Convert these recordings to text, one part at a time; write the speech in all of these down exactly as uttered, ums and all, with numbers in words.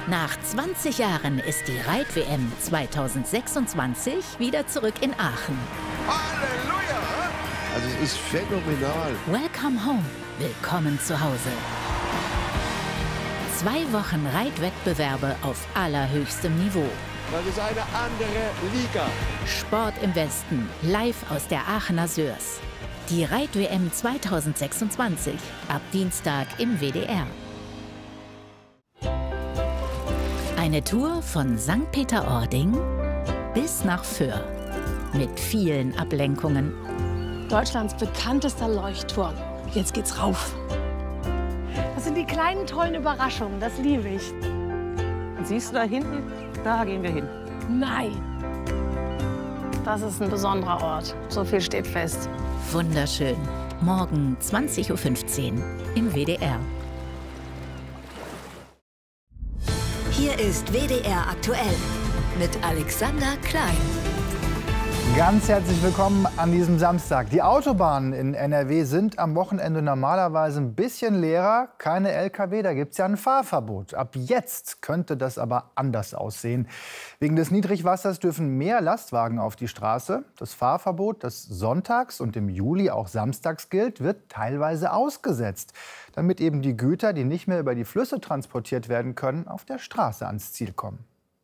Nach zwanzig Jahren ist die Reit-W M zweitausendsechsundzwanzig wieder zurück in Aachen. Halleluja! Also es ist phänomenal. Welcome home. Willkommen zu Hause. Zwei Wochen Reitwettbewerbe auf allerhöchstem Niveau. Das ist eine andere Liga. Sport im Westen, live aus der Aachener Sörs. Die Reit-W M zweitausendsechsundzwanzig, ab Dienstag im W D R. Eine Tour von Sankt Peter-Ording bis nach Föhr. Mit vielen Ablenkungen. Deutschlands bekanntester Leuchtturm. Jetzt geht's rauf. Das sind die kleinen, tollen Überraschungen. Das liebe ich. Und siehst du da hinten? Da gehen wir hin. Nein. Das ist ein besonderer Ort. So viel steht fest. Wunderschön. Morgen zwanzig Uhr fünfzehn im W D R. Hier ist W D R aktuell mit Alexander Klein. Ganz herzlich willkommen an diesem Samstag. Die Autobahnen in N R W sind am Wochenende normalerweise ein bisschen leerer. Keine L K W, da gibt es ja ein Fahrverbot. Ab jetzt könnte das aber anders aussehen. Wegen des Niedrigwassers dürfen mehr Lastwagen auf die Straße. Das Fahrverbot, das sonntags und im Juli auch samstags gilt, wird teilweise ausgesetzt, damit eben die Güter, die nicht mehr über die Flüsse transportiert werden können, auf der Straße ans Ziel kommen.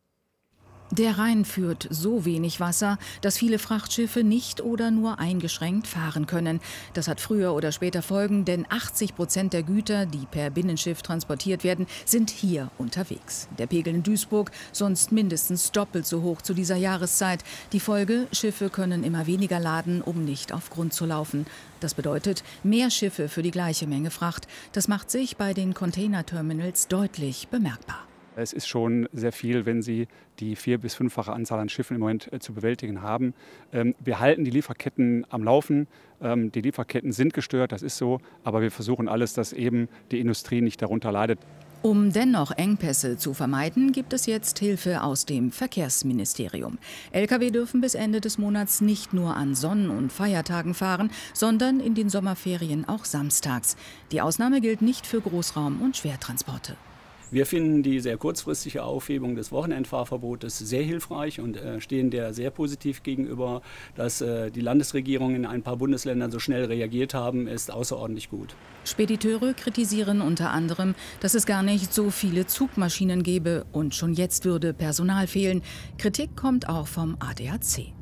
Der Rhein führt so wenig Wasser, dass viele Frachtschiffe nicht oder nur eingeschränkt fahren können. Das hat früher oder später Folgen, denn achtzig Prozent der Güter, die per Binnenschiff transportiert werden, sind hier unterwegs. Der Pegel in Duisburg sonst mindestens doppelt so hoch zu dieser Jahreszeit. Die Folge: Schiffe können immer weniger laden, um nicht auf Grund zu laufen. Das bedeutet mehr Schiffe für die gleiche Menge Fracht. Das macht sich bei den Containerterminals deutlich bemerkbar. Es ist schon sehr viel, wenn Sie die vier- bis fünffache Anzahl an Schiffen im Moment äh, zu bewältigen haben. Ähm, wir halten die Lieferketten am Laufen. Ähm, die Lieferketten sind gestört, das ist so. Aber wir versuchen alles, dass eben die Industrie nicht darunter leidet. Um dennoch Engpässe zu vermeiden, gibt es jetzt Hilfe aus dem Verkehrsministerium. L K W dürfen bis Ende des Monats nicht nur an Sonn- und Feiertagen fahren, sondern in den Sommerferien auch samstags. Die Ausnahme gilt nicht für Großraum- und Schwertransporte. Wir finden die sehr kurzfristige Aufhebung des Wochenendfahrverbotes sehr hilfreich und äh, stehen der sehr positiv gegenüber. Dass äh, die Landesregierung in ein paar Bundesländern so schnell reagiert haben, ist außerordentlich gut. Spediteure kritisieren unter anderem, dass es gar nicht so viele Zugmaschinen gebe und schon jetzt würde Personal fehlen. Kritik kommt auch vom A D A C.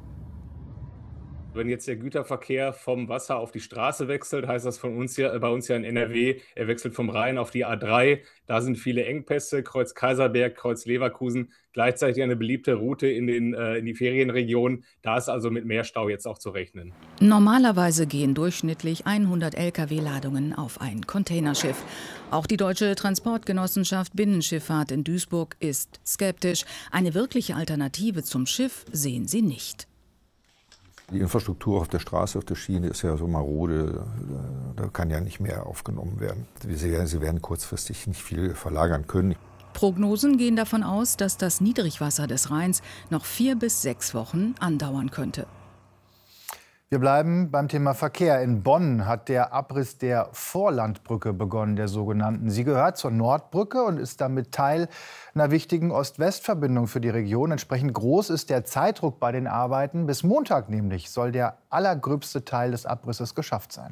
Wenn jetzt der Güterverkehr vom Wasser auf die Straße wechselt, heißt das von uns hier, bei uns ja in N R W, er wechselt vom Rhein auf die A drei. Da sind viele Engpässe, Kreuz Kaiserberg, Kreuz Leverkusen, gleichzeitig eine beliebte Route in, den, äh, in die Ferienregionen. Da ist also mit mehr Stau jetzt auch zu rechnen. Normalerweise gehen durchschnittlich hundert L K W-Ladungen auf ein Containerschiff. Auch die Deutsche Transportgenossenschaft Binnenschifffahrt in Duisburg ist skeptisch. Eine wirkliche Alternative zum Schiff sehen sie nicht. Die Infrastruktur auf der Straße, auf der Schiene ist ja so marode, da kann ja nicht mehr aufgenommen werden. Sie werden kurzfristig nicht viel verlagern können. Prognosen gehen davon aus, dass das Niedrigwasser des Rheins noch vier bis sechs Wochen andauern könnte. Wir bleiben beim Thema Verkehr. In Bonn hat der Abriss der Vorlandbrücke begonnen, der sogenannten. Sie gehört zur Nordbrücke und ist damit Teil einer wichtigen Ost-West-Verbindung für die Region. Entsprechend groß ist der Zeitdruck bei den Arbeiten. Bis Montag nämlich soll der allergröbste Teil des Abrisses geschafft sein.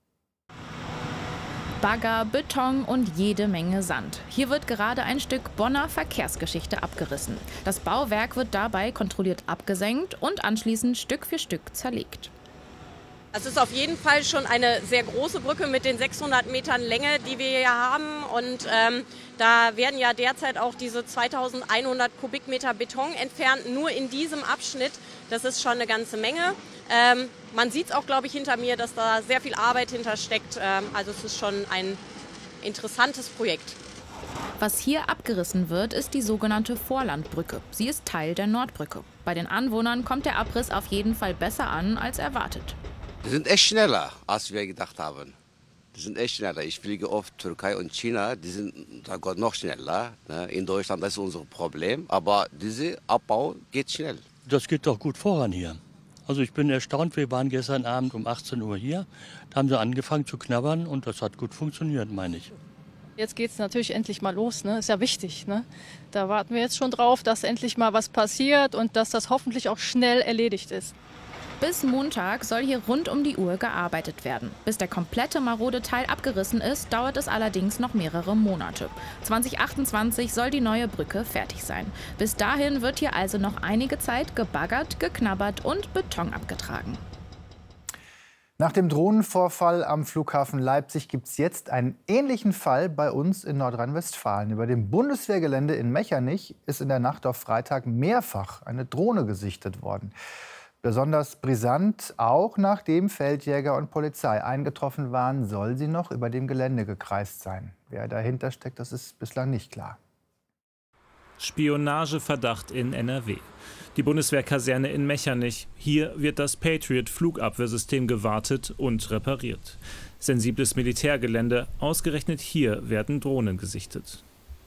Bagger, Beton und jede Menge Sand. Hier wird gerade ein Stück Bonner Verkehrsgeschichte abgerissen. Das Bauwerk wird dabei kontrolliert abgesenkt und anschließend Stück für Stück zerlegt. Es ist auf jeden Fall schon eine sehr große Brücke mit den sechshundert Metern Länge, die wir hier haben. Und ähm, da werden ja derzeit auch diese zweitausendeinhundert Kubikmeter Beton entfernt, nur in diesem Abschnitt. Das ist schon eine ganze Menge. Ähm, man sieht es auch, glaube ich, hinter mir, dass da sehr viel Arbeit hintersteckt. Ähm, also es ist schon ein interessantes Projekt. Was hier abgerissen wird, ist die sogenannte Vorlandbrücke. Sie ist Teil der Nordbrücke. Bei den Anwohnern kommt der Abriss auf jeden Fall besser an als erwartet. Die sind echt schneller, als wir gedacht haben. Die sind echt schneller. Ich fliege oft Türkei und China, die sind da Gott noch schneller. In Deutschland, das ist unser Problem, aber dieser Abbau geht schnell. Das geht doch gut voran hier. Also ich bin erstaunt, wir waren gestern Abend um achtzehn Uhr hier, da haben sie angefangen zu knabbern und das hat gut funktioniert, meine ich. Jetzt geht es natürlich endlich mal los, ne? Ist ja wichtig, ne? Da warten wir jetzt schon drauf, dass endlich mal was passiert und dass das hoffentlich auch schnell erledigt ist. Bis Montag soll hier rund um die Uhr gearbeitet werden. Bis der komplette marode Teil abgerissen ist, dauert es allerdings noch mehrere Monate. zwanzig achtundzwanzig soll die neue Brücke fertig sein. Bis dahin wird hier also noch einige Zeit gebaggert, geknabbert und Beton abgetragen. Nach dem Drohnenvorfall am Flughafen Leipzig gibt es jetzt einen ähnlichen Fall bei uns in Nordrhein-Westfalen. Über dem Bundeswehrgelände in Mechernich ist in der Nacht auf Freitag mehrfach eine Drohne gesichtet worden. Besonders brisant, auch nachdem Feldjäger und Polizei eingetroffen waren, soll sie noch über dem Gelände gekreist sein. Wer dahinter steckt, das ist bislang nicht klar. Spionageverdacht in N R W. Die Bundeswehrkaserne in Mechernich. Hier wird das Patriot-Flugabwehrsystem gewartet und repariert. Sensibles Militärgelände. Ausgerechnet hier werden Drohnen gesichtet.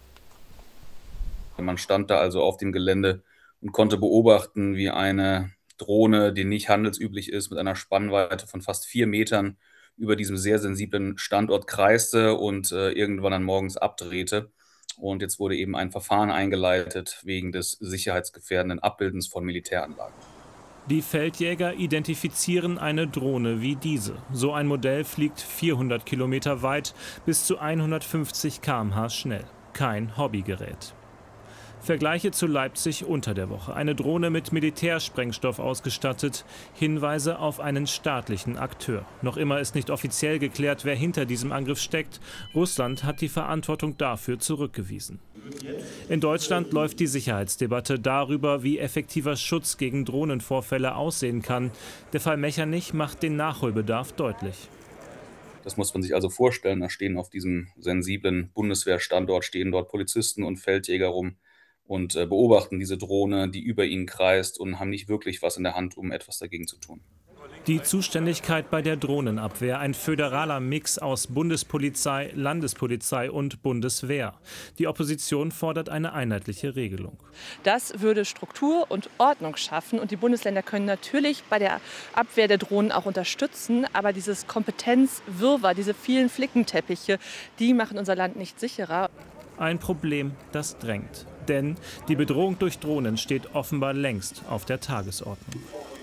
Man stand da also auf dem Gelände und konnte beobachten, wie eine Drohne, die nicht handelsüblich ist, mit einer Spannweite von fast vier Metern über diesem sehr sensiblen Standort kreiste und äh, irgendwann dann morgens abdrehte. Und jetzt wurde eben ein Verfahren eingeleitet wegen des sicherheitsgefährdenden Abbildens von Militäranlagen. Die Feldjäger identifizieren eine Drohne wie diese. So ein Modell fliegt vierhundert Kilometer weit, bis zu hundertfünfzig Kilometer pro Stunde schnell. Kein Hobbygerät. Vergleiche zu Leipzig unter der Woche. Eine Drohne mit Militärsprengstoff ausgestattet. Hinweise auf einen staatlichen Akteur. Noch immer ist nicht offiziell geklärt, wer hinter diesem Angriff steckt. Russland hat die Verantwortung dafür zurückgewiesen. In Deutschland läuft die Sicherheitsdebatte darüber, wie effektiver Schutz gegen Drohnenvorfälle aussehen kann. Der Fall Mechernich macht den Nachholbedarf deutlich. Das muss man sich also vorstellen. Da stehen auf diesem sensiblen Bundeswehrstandort stehen dort Polizisten und Feldjäger rum und äh, beobachten diese Drohne, die über ihnen kreist, und haben nicht wirklich was in der Hand, um etwas dagegen zu tun. Die Zuständigkeit bei der Drohnenabwehr, ein föderaler Mix aus Bundespolizei, Landespolizei und Bundeswehr. Die Opposition fordert eine einheitliche Regelung. Das würde Struktur und Ordnung schaffen. Und die Bundesländer können natürlich bei der Abwehr der Drohnen auch unterstützen. Aber dieses Kompetenzwirrwarr, diese vielen Flickenteppiche, die machen unser Land nicht sicherer. Ein Problem, das drängt. Denn die Bedrohung durch Drohnen steht offenbar längst auf der Tagesordnung.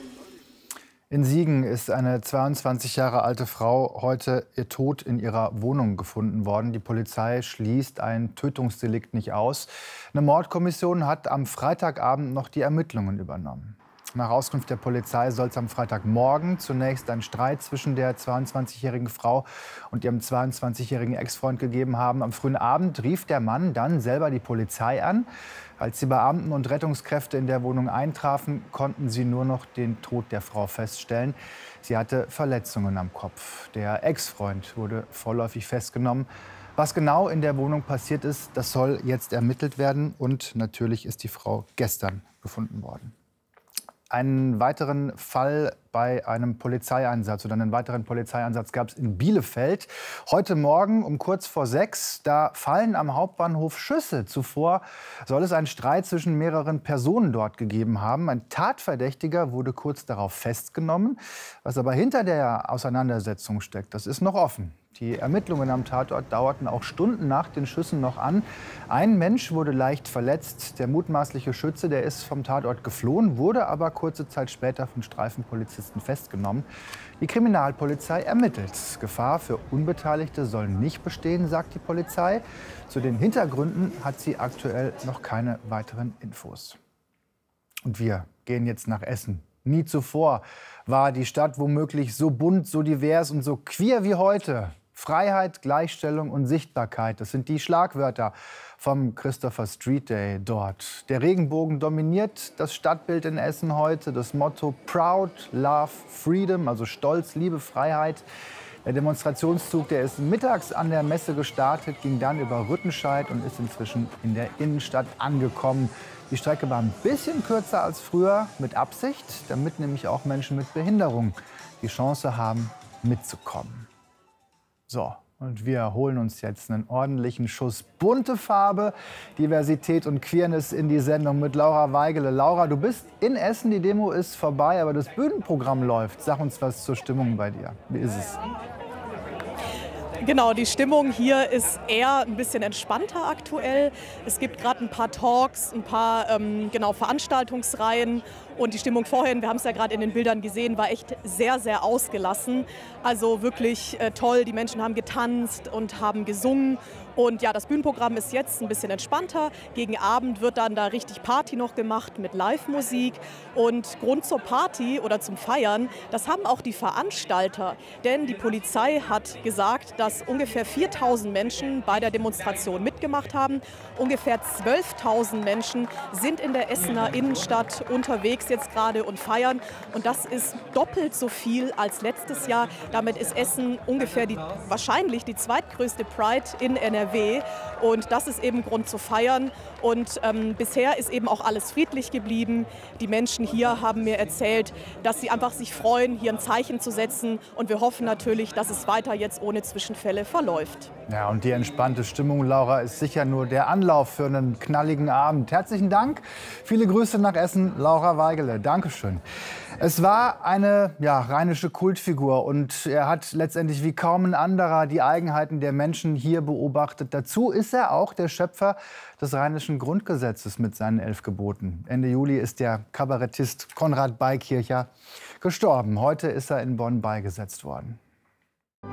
In Siegen ist eine zweiundzwanzig Jahre alte Frau heute ihr Tod in ihrer Wohnung gefunden worden. Die Polizei schließt ein Tötungsdelikt nicht aus. Eine Mordkommission hat am Freitagabend noch die Ermittlungen übernommen. Nach Auskunft der Polizei soll es am Freitagmorgen zunächst einen Streit zwischen der zweiundzwanzigjährigen Frau und ihrem zweiundzwanzigjährigen Ex-Freund gegeben haben. Am frühen Abend rief der Mann dann selber die Polizei an. Als die Beamten und Rettungskräfte in der Wohnung eintrafen, konnten sie nur noch den Tod der Frau feststellen. Sie hatte Verletzungen am Kopf. Der Ex-Freund wurde vorläufig festgenommen. Was genau in der Wohnung passiert ist, das soll jetzt ermittelt werden. Und natürlich ist die Frau gestern gefunden worden. Einen weiteren Fall bei einem Polizeieinsatz oder einen weiteren Polizeieinsatz gab es in Bielefeld. Heute Morgen um kurz vor sechs, da fallen am Hauptbahnhof Schüsse. Zuvor soll es einen Streit zwischen mehreren Personen dort gegeben haben. Ein Tatverdächtiger wurde kurz darauf festgenommen. Was aber hinter der Auseinandersetzung steckt, das ist noch offen. Die Ermittlungen am Tatort dauerten auch Stunden nach den Schüssen noch an. Ein Mensch wurde leicht verletzt. Der mutmaßliche Schütze, der ist vom Tatort geflohen, wurde aber kurze Zeit später von Streifenpolizisten festgenommen. Die Kriminalpolizei ermittelt. Gefahr für Unbeteiligte soll nicht bestehen, sagt die Polizei. Zu den Hintergründen hat sie aktuell noch keine weiteren Infos. Und wir gehen jetzt nach Essen. Nie zuvor war die Stadt womöglich so bunt, so divers und so queer wie heute. Freiheit, Gleichstellung und Sichtbarkeit, das sind die Schlagwörter vom Christopher Street Day dort. Der Regenbogen dominiert das Stadtbild in Essen heute. Das Motto Proud, Love, Freedom, also Stolz, Liebe, Freiheit. Der Demonstrationszug, der ist mittags an der Messe gestartet, ging dann über Rüttenscheid und ist inzwischen in der Innenstadt angekommen. Die Strecke war ein bisschen kürzer als früher, mit Absicht, damit nämlich auch Menschen mit Behinderung die Chance haben, mitzukommen. So, und wir holen uns jetzt einen ordentlichen Schuss bunte Farbe, Diversität und Queerness in die Sendung mit Laura Weigele. Laura, du bist in Essen, die Demo ist vorbei, aber das Bühnenprogramm läuft. Sag uns was zur Stimmung bei dir. Wie ist es? Genau, die Stimmung hier ist eher ein bisschen entspannter aktuell. Es gibt gerade ein paar Talks, ein paar ähm, genau, Veranstaltungsreihen. Und die Stimmung vorhin, wir haben es ja gerade in den Bildern gesehen, war echt sehr, sehr ausgelassen. Also wirklich äh, toll. Die Menschen haben getanzt und haben gesungen. Und ja, das Bühnenprogramm ist jetzt ein bisschen entspannter. Gegen Abend wird dann da richtig Party noch gemacht mit Live-Musik. Und Grund zur Party oder zum Feiern, das haben auch die Veranstalter. Denn die Polizei hat gesagt, dass ungefähr viertausend Menschen bei der Demonstration mitgemacht haben. Ungefähr zwölftausend Menschen sind in der Essener Innenstadt unterwegs jetzt gerade und feiern. Und das ist doppelt so viel als letztes Jahr. Damit ist Essen ungefähr die, wahrscheinlich die zweitgrößte Pride in N R W. Und das ist eben Grund zu feiern. Und ähm, bisher ist eben auch alles friedlich geblieben. Die Menschen hier haben mir erzählt, dass sie einfach sich freuen, hier ein Zeichen zu setzen. Und wir hoffen natürlich, dass es weiter jetzt ohne Zwischenfälle verläuft. Ja, und die entspannte Stimmung, Laura, ist sicher nur der Anlauf für einen knalligen Abend. Herzlichen Dank. Viele Grüße nach Essen, Laura Weigele. Dankeschön. Es war eine ja, rheinische Kultfigur und er hat letztendlich wie kaum ein anderer die Eigenheiten der Menschen hier beobachtet. Dazu ist er auch der Schöpfer des rheinischen Grundgesetzes mit seinen elf Geboten. Ende Juli ist der Kabarettist Konrad Beikircher gestorben. Heute ist er in Bonn beigesetzt worden.